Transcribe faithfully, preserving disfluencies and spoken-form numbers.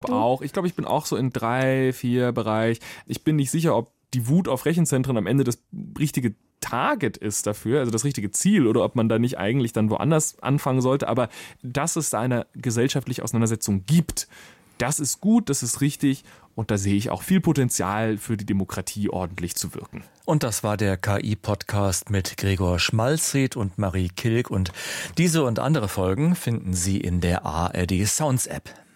du? auch. Ich glaube, ich bin auch so in drei, vier Bereich. Ich bin nicht sicher, ob die Wut auf Rechenzentren am Ende das richtige Target ist dafür, also das richtige Ziel, oder ob man da nicht eigentlich dann woanders anfangen sollte. Aber dass es da eine gesellschaftliche Auseinandersetzung gibt, das ist gut, das ist richtig, und da sehe ich auch viel Potenzial für die Demokratie, ordentlich zu wirken. Und das war der K I-Podcast mit Gregor Schmalzried und Marie Kilk, und diese und andere Folgen finden Sie in der A R D Sounds App.